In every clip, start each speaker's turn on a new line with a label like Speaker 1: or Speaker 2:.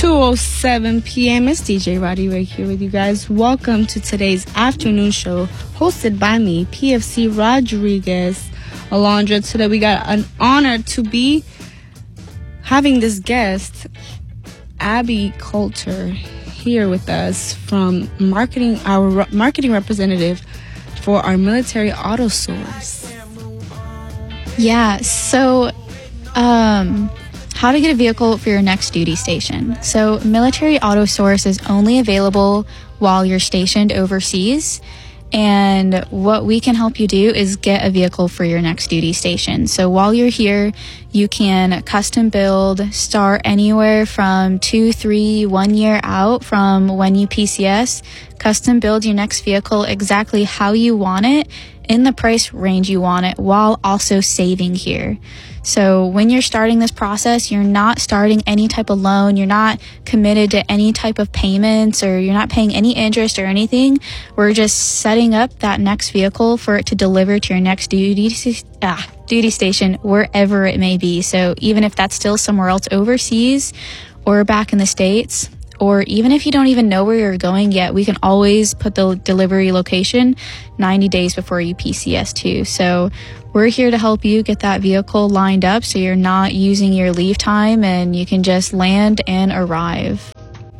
Speaker 1: 2:07 p.m. It's DJ Roddy right here with you guys. Welcome to today's afternoon show hosted by me, PFC Rodriguez Alondra. Today we got an honor to be having this guest, Abby Coulter, here with us from our marketing representative for our military auto source.
Speaker 2: Yeah, so how to get a vehicle for your next duty station. So military auto source is only available while you're stationed overseas. And what we can help you do is get a vehicle for your next duty station. So while you're here, you can custom build, start anywhere from 2, 3, 1 year out from when you PCS, custom build your next vehicle exactly how you want it in the price range you want it while also saving here. So when you're starting this process, you're not starting any type of loan, you're not committed to any type of payments, or you're not paying any interest or anything. We're just setting up that next vehicle for it to deliver to your next duty station, wherever it may be. So even if that's still somewhere else overseas or back in the States, or even if you don't even know where you're going yet, we can always put the delivery location 90 days before you PCS too. So we're here to help you get that vehicle lined up so you're not using your leave time and you can just land and arrive.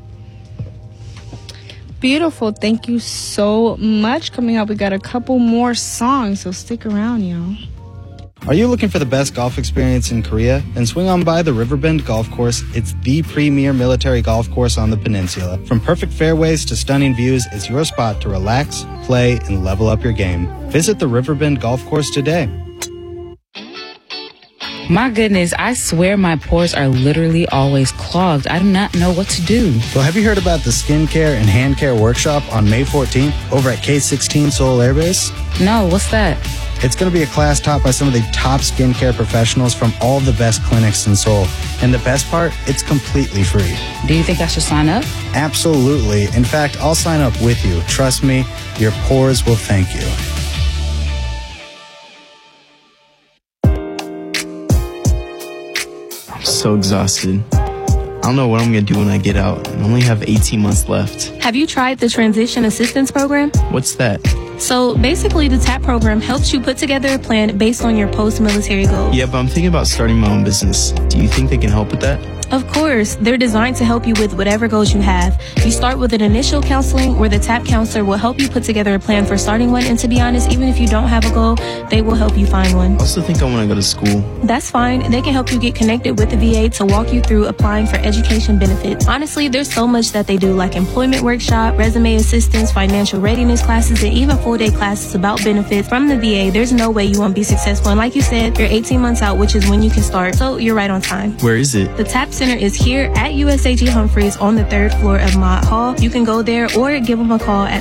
Speaker 1: Beautiful. Thank you so much. Coming up, we got a couple more songs, so stick around, y'all.
Speaker 3: Are you looking for the best golf experience in Korea? Then swing on by the Riverbend Golf Course. It's the premier military golf course on the peninsula. From perfect fairways to stunning views, it's your spot to relax, play, and level up your game. Visit the Riverbend Golf Course today.
Speaker 4: My goodness, I swear my pores are literally always clogged. I do not know what to do.
Speaker 3: Well, have you heard about the skincare and hand care workshop on May 14th over at K-16 Seoul Air Base?
Speaker 4: No, what's that?
Speaker 3: It's going to be a class taught by some of the top skincare professionals from all the best clinics in Seoul. And the best part, it's completely free.
Speaker 4: Do you think I should sign up?
Speaker 3: Absolutely. In fact, I'll sign up with you. Trust me, your pores will thank you.
Speaker 5: I'm so exhausted. I don't know what I'm going to do when I get out. I only have 18 months left.
Speaker 6: Have you tried the Transition Assistance Program?
Speaker 5: What's that?
Speaker 6: So basically, the TAP program helps you put together a plan based on your post-military goals.
Speaker 5: Yeah, but I'm thinking about starting my own business. Do you think they can help with that?
Speaker 6: Of course, they're designed to help you with whatever goals you have. You start with an initial counseling where the TAP counselor will help you put together a plan for starting one. And to be honest, even if you don't have a goal, they will help you find one.
Speaker 5: I also think I want to go to school.
Speaker 6: That's fine. They can help you get connected with the VA to walk you through applying for education benefits. Honestly, there's so much that they do, like employment workshop, resume assistance, financial readiness classes, and even full-day classes about benefits from the VA. There's no way you won't be successful. And like you said, you're 18 months out, which is when you can start. So you're right on time.
Speaker 5: Where is it?
Speaker 6: The TAP Center is here at USAG Humphreys on the 3rd floor of Mott Hall. You can go there or give them a call at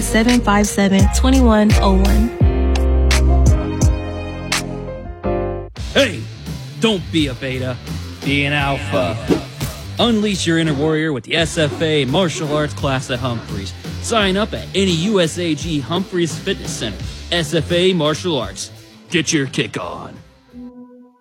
Speaker 6: 757-2101.
Speaker 7: Hey, don't be a beta, be an alpha. Unleash your inner warrior with the SFA Martial Arts class at Humphreys. Sign up at any USAG Humphreys Fitness Center. SFA Martial Arts. Get your kick on.